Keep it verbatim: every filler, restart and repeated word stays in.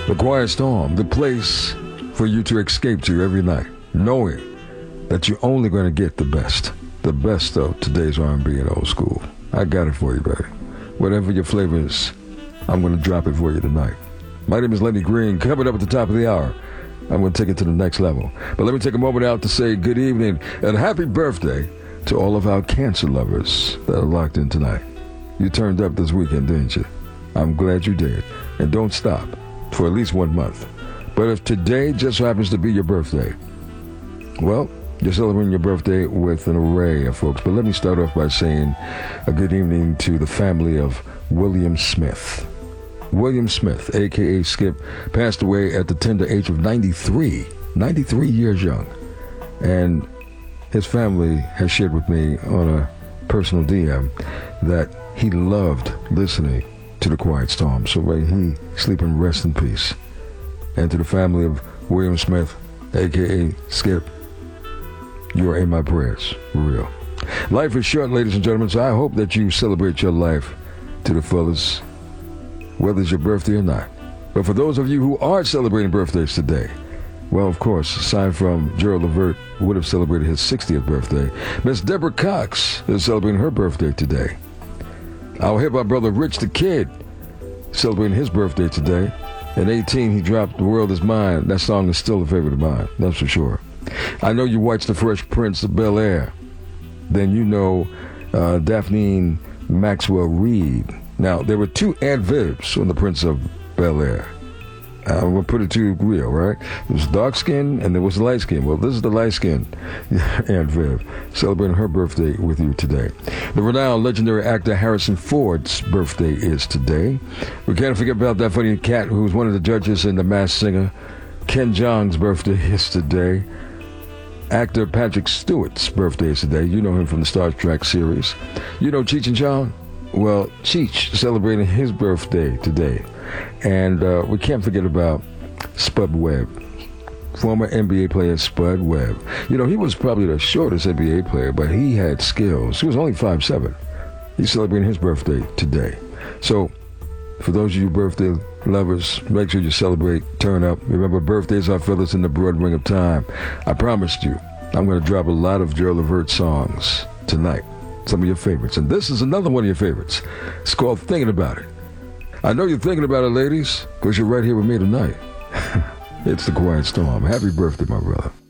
The Quiet Storm, the place for you to escape to every night, knowing that you're only going to get the best, the best of today's R and B and old school. I got it for you, baby. Whatever your flavor is, I'm going to drop it for you tonight. My name is Lenny Green. Coming up at the top of the hour, I'm going to take it to the next level. But let me take a moment out to say good evening and happy birthday to all of our cancer lovers that are locked in tonight. You turned up this weekend, didn't you? I'm glad you did. And don't stop for at least one month. But if today just happens to be your birthday, well, you're celebrating your birthday with an array of folks. But let me start off by saying a good evening to the family of William Smith. William Smith, a k a. Skip, passed away at the tender age of ninety-three, ninety-three years young. And his family has shared with me on a personal D M that he loved listening to The Quiet Storm. So may he sleep and rest in peace. And to the family of William Smith, a k a. Skip, you are in my prayers, for real. Life is short, ladies and gentlemen, so I hope that you celebrate your life to the fullest, whether it's your birthday or not. But for those of you who are celebrating birthdays today, well, of course, aside from Gerald Levert, who would have celebrated his sixtieth birthday, Miss Deborah Cox is celebrating her birthday today. Our hip-hop brother Rich the Kid celebrating his birthday today. At eighteen, he dropped The World Is Mine. That song is still a favorite of mine, that's for sure. I know you watched The Fresh Prince of Bel-Air. Then you know uh, Daphne Maxwell Reid. Now, there were two Aunt Vivs on The Prince of Bel-Air. I'm going to put it to you real, right? There was dark skin and there was light skin. Well, this is the light skin Aunt Viv celebrating her birthday with you today. The renowned legendary actor Harrison Ford's birthday is today. We can't forget about that funny cat who was one of the judges in The Masked Singer. Ken Jeong's birthday is today. Actor Patrick Stewart's birthday is today. You know him from the Star Trek series. You know Cheech and Chong? Well, Cheech celebrating his birthday today. And uh, we can't forget about Spud Webb, former N B A player Spud Webb. You know, he was probably the shortest N B A player, but he had skills. He was only five seven. He's celebrating his birthday today. So, for those of you birthday lovers, make sure you celebrate, turn up. Remember, birthdays are fellas in the broad ring of time. I promised you, I'm going to drop a lot of Gerald Levert songs tonight. Some of your favorites. And this is another one of your favorites. It's called Thinking About It. I know you're thinking about it, ladies, because you're right here with me tonight. It's The Quiet Storm. Happy birthday, my brother.